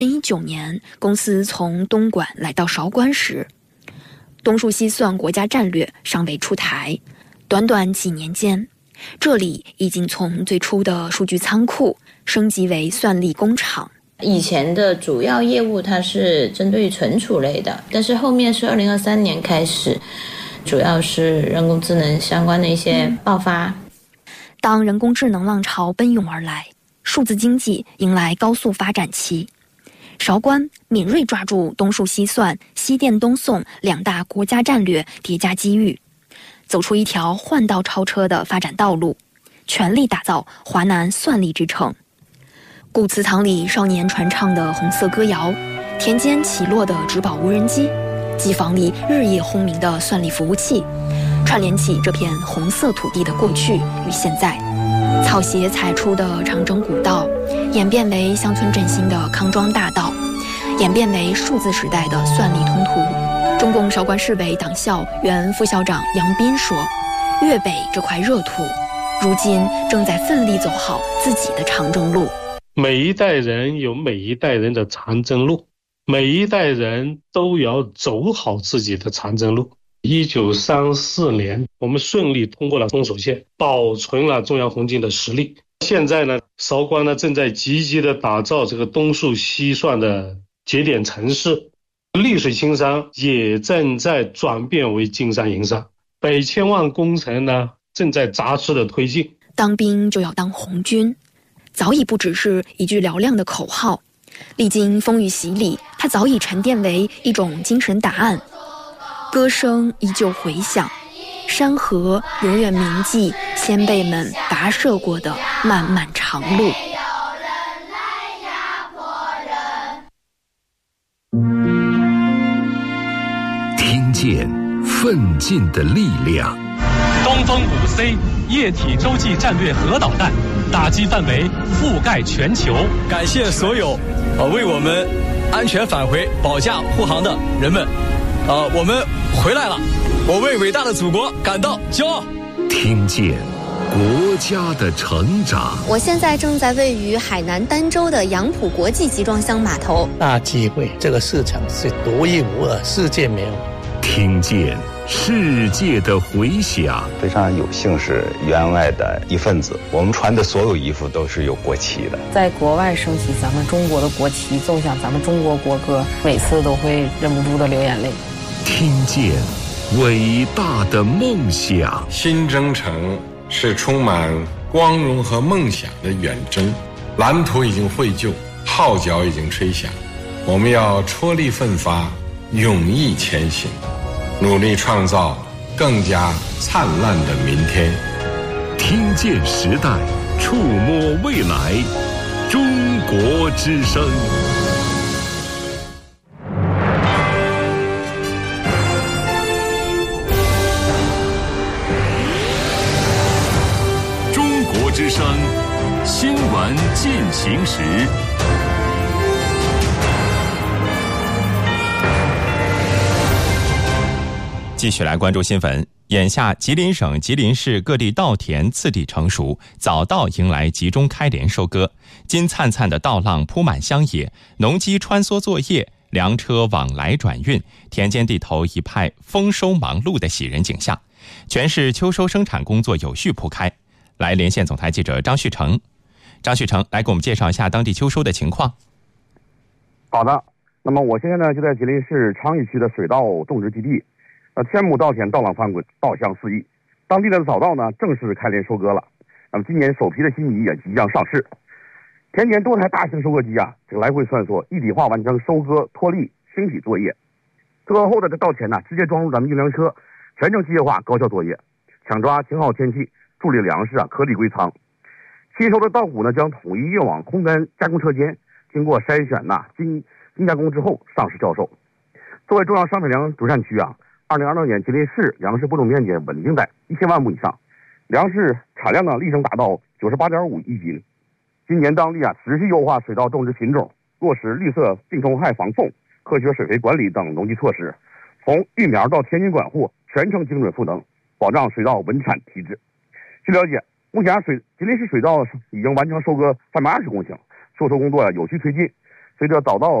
2019年，公司从东莞来到韶关时，东数西算国家战略尚未出台，短短几年间，这里已经从最初的数据仓库升级为算力工厂。 以前的主要业务它是针对存储类的，但是后面是2023年开始，主要是人工智能相关的一些爆发。 当人工智能浪潮奔涌而来，数字经济迎来高速发展期。韶关敏锐抓住东数西算、西电东送两大国家战略叠加机遇，走出一条换道超车的发展道路，全力打造华南算力之城。古祠堂里少年传唱的红色歌谣，田间起落的植保无人机，机房里日夜轰鸣的算力服务器，串联起这片红色土地的过去与现在。草鞋踩出的长征古道，演变为乡村振兴的康庄大道，演变为数字时代的算力通途。中共韶关市委党校原副校长杨斌说，粤北这块热土如今正在奋力走好自己的长征路。 每一代人有每一代人的长征路，每一代人都要走好自己的长征路。1934年，我们顺利通过了封锁线，保存了中央红军的实力。现在呢，韶关呢正在积极的打造这个东数西算的节点城市，丽水青山也正在转变为金山银山，北千万工程呢正在扎实的推进。 当兵就要当红军，早已不只是一句嘹亮的口号，历经风雨洗礼，它早已沉淀为一种精神答案。歌声依旧回响，山河永远铭记先辈们跋涉过的漫漫长路。 听见奋进的力量。 东风5C 液体洲际战略核导弹打击范围覆盖全球。 感谢所有为我们安全返回保驾护航的人们。我们回来了，我为伟大的祖国感到骄傲。 听见国家的成长。 我现在正在位于海南儋州的杨浦国际集装箱码头。 大机会，这个市场是独一无二，世界没有。 听见世界的回响。 非常有幸是员外的一份子，我们穿的所有衣服都是有国旗的。 在国外升起咱们中国的国旗，奏响咱们中国国歌，每次都会忍不住的流眼泪。 听见伟大的梦想。 新征程是充满光荣和梦想的远征，蓝图已经绘就，号角已经吹响，我们要踔厉奋发，勇毅前行，努力创造更加灿烂的明天。 听见时代，触摸未来，中国之声。中国之声新闻进行时。 继续来关注新闻。眼下吉林省吉林市各地稻田次第成熟，早稻迎来集中开镰收割，金灿灿的稻浪铺满乡野，农机穿梭作业，粮车往来转运，田间地头一派丰收忙碌的喜人景象。全市秋收生产工作有序铺开。来连线总台记者张旭成。张旭成来给我们介绍一下当地秋收的情况。 好的，那么我现在呢就在吉林市昌邑区的水稻种植基地。千亩稻田稻浪翻滚，稻香四溢。当地的早稻呢正式开镰收割了。那么今年首批的新米也即将上市。田间多台大型收割机啊，这个来回穿梭，一体化完成收割、脱粒、清洗作业。收割后的这稻田呢，直接装入咱们运粮车，全程机械化高效作业，抢抓晴好天气，助力粮食颗粒归仓。新收的稻谷呢将统一运往烘干加工车间，经过筛选精加工之后上市销售。作为重要商品粮主产区啊，2026年吉林市粮食播种面积稳定在1000万亩以上，粮食产量呢力争达到98.5亿斤。今年当地持续优化水稻种植品种，落实绿色病虫害防控、科学水肥管理等农机措施，从育苗到天津管货全程精准赋能，保障水稻稳产提质。据了解，目前吉林市水稻已经完成收割320公顷，收收工作有序推进。 随着早稻